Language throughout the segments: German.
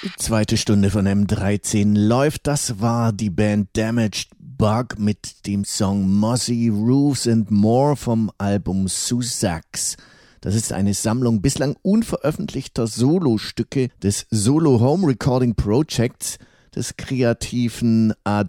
Die zweite Stunde von M13 läuft. Das war die Band Damaged Bug mit dem Song Mossy Roofs and More vom Album Sussex. Das ist eine Sammlung bislang unveröffentlichter Solostücke des Solo Home Recording Projects des kreativen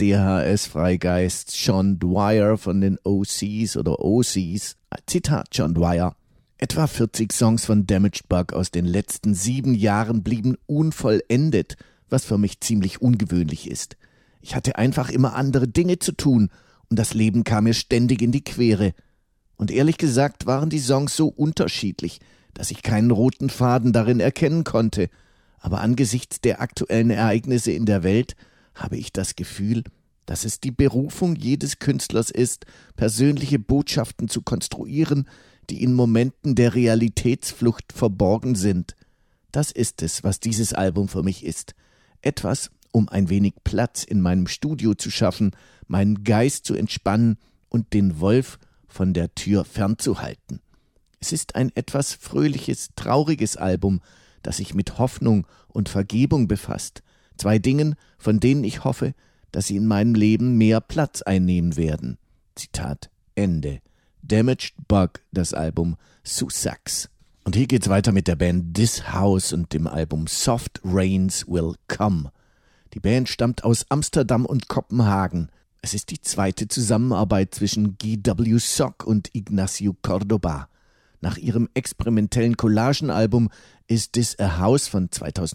ADHS-Freigeists John Dwyer von den OCs oder OCs. Zitat John Dwyer: Etwa 40 Songs von Damaged Bug aus den letzten 7 Jahren blieben unvollendet, was für mich ziemlich ungewöhnlich ist. Ich hatte einfach immer andere Dinge zu tun und das Leben kam mir ständig in die Quere. Und ehrlich gesagt waren die Songs so unterschiedlich, dass ich keinen roten Faden darin erkennen konnte. Aber angesichts der aktuellen Ereignisse in der Welt habe ich das Gefühl, dass es die Berufung jedes Künstlers ist, persönliche Botschaften zu konstruieren, die in Momenten der Realitätsflucht verborgen sind. Das ist es, was dieses Album für mich ist. Etwas, um ein wenig Platz in meinem Studio zu schaffen, meinen Geist zu entspannen und den Wolf von der Tür fernzuhalten. Es ist ein etwas fröhliches, trauriges Album, das sich mit Hoffnung und Vergebung befasst. 2 Dingen, von denen ich hoffe, dass sie in meinem Leben mehr Platz einnehmen werden. Zitat Ende. Damaged Bug, das Album Sussex. Und hier geht's weiter mit der Band This House und dem Album Soft Rains Will Come. Die Band stammt aus Amsterdam und Kopenhagen. Es ist die zweite Zusammenarbeit zwischen G.W. Sock und Ignacio Cordoba. Nach ihrem experimentellen Collagenalbum Is This a House von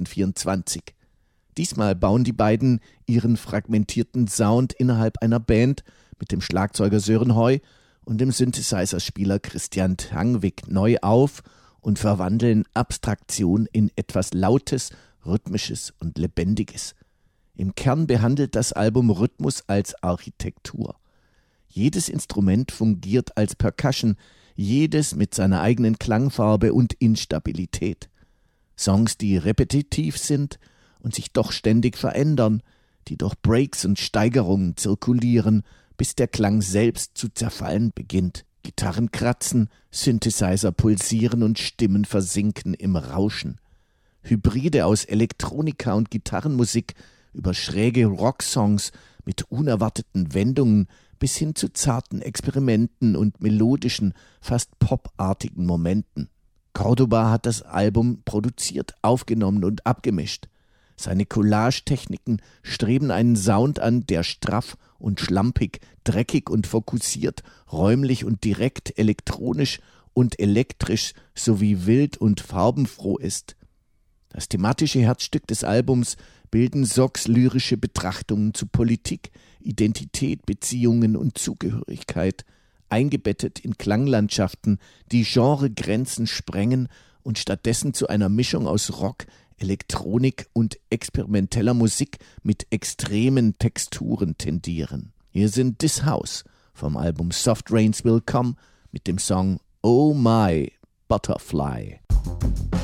2024. Diesmal bauen die beiden ihren fragmentierten Sound innerhalb einer Band mit dem Schlagzeuger Sören Heu und dem Synthesizer-Spieler Christian Tangvik neu auf und verwandeln Abstraktion in etwas Lautes, Rhythmisches und Lebendiges. Im Kern behandelt das Album Rhythmus als Architektur. Jedes Instrument fungiert als Percussion, jedes mit seiner eigenen Klangfarbe und Instabilität. Songs, die repetitiv sind und sich doch ständig verändern, die durch Breaks und Steigerungen zirkulieren, bis der Klang selbst zu zerfallen beginnt. Gitarren kratzen, Synthesizer pulsieren und Stimmen versinken im Rauschen. Hybride aus Elektronika und Gitarrenmusik über schräge Rocksongs mit unerwarteten Wendungen bis hin zu zarten Experimenten und melodischen, fast popartigen Momenten. Cordoba hat das Album produziert, aufgenommen und abgemischt. Seine Collage-Techniken streben einen Sound an, der straff und schlampig, dreckig und fokussiert, räumlich und direkt, elektronisch und elektrisch sowie wild und farbenfroh ist. Das thematische Herzstück des Albums bilden Socks lyrische Betrachtungen zu Politik, Identität, Beziehungen und Zugehörigkeit, eingebettet in Klanglandschaften, die Genregrenzen sprengen und stattdessen zu einer Mischung aus Rock, Elektronik und experimenteller Musik mit extremen Texturen tendieren. Hier sind This House vom Album Soft Rains Will Come mit dem Song Oh My Butterfly.